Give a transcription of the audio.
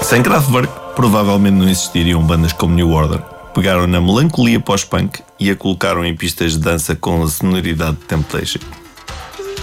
Sem Kraftwerk, provavelmente não existiriam bandas como New Order. Pegaram na melancolia pós-punk e a colocaram em pistas de dança com a sonoridade de Temptation.